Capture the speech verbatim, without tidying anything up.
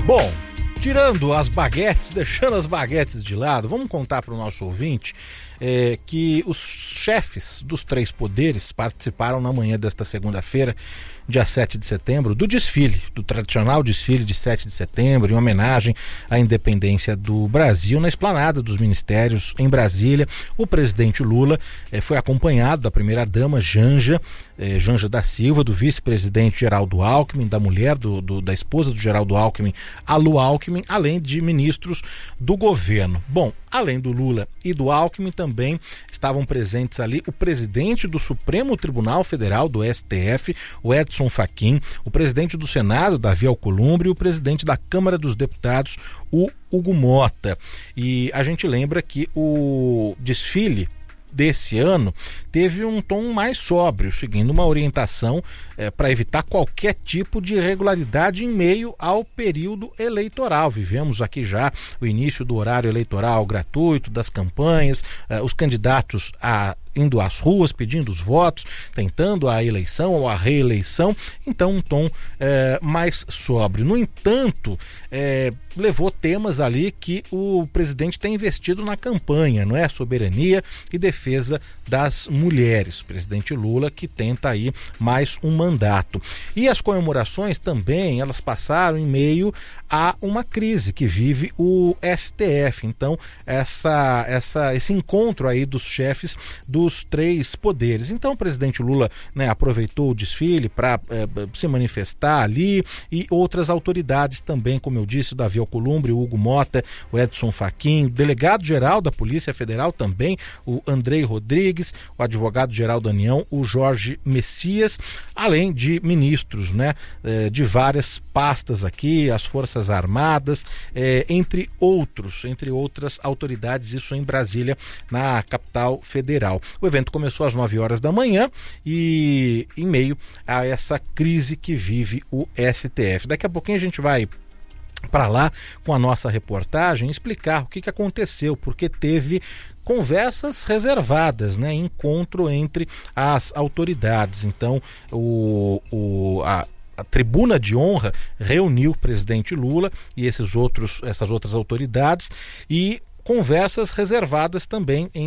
Bom, tirando as baguetes, deixando as baguetes de lado, vamos contar para o nosso ouvinte é, que os chefes dos três poderes participaram na manhã desta segunda-feira, dia sete de setembro, do desfile, do tradicional desfile de sete de setembro, em homenagem à independência do Brasil, na esplanada dos ministérios em Brasília. O presidente Lula eh, foi acompanhado da primeira-dama Janja, eh, Janja da Silva, do vice-presidente Geraldo Alckmin, da mulher do, do, da esposa do Geraldo Alckmin, a Lu Alckmin, além de ministros do governo. Bom, além do Lula e do Alckmin, também estavam presentes ali o presidente do Supremo Tribunal Federal, do S T F, o Edson Fachin, o presidente do Senado, Davi Alcolumbre, e o presidente da Câmara dos Deputados, o Hugo Mota. E a gente lembra que o desfile desse ano teve um tom mais sóbrio, seguindo uma orientação é, para evitar qualquer tipo de irregularidade em meio ao período eleitoral. Vivemos aqui já o início do horário eleitoral gratuito, das campanhas, é, os candidatos a indo às ruas, pedindo os votos, tentando a eleição ou a reeleição, então um tom é, mais sóbrio. No entanto, é, levou temas ali que o presidente tem investido na campanha, não é? Soberania e defesa das mulheres. O presidente Lula que tenta aí mais um mandato. E as comemorações também, elas passaram em meio a uma crise que vive o S T F. Então, essa, essa, esse encontro aí dos chefes dos três poderes. Então o presidente Lula, né, aproveitou o desfile para é, se manifestar ali, e outras autoridades também, como eu disse, o Davi Alcolumbre, o Hugo Mota, o Edson Fachin, o delegado-geral da Polícia Federal também, o Andrei Rodrigues, o advogado-geral da União, o Jorge Messias, além de ministros, né, de várias pastas aqui, as Forças Armadas, é, entre outros, entre outras autoridades, isso em Brasília, na capital federal. O evento começou às nove horas da manhã e em meio a essa crise que vive o S T F. Daqui a pouquinho a gente vai para lá com a nossa reportagem explicar o que, que aconteceu, porque teve conversas reservadas, né? Encontro entre as autoridades. Então, o, o, a A tribuna de honra reuniu o presidente Lula e esses outros, essas outras autoridades, e conversas reservadas também entre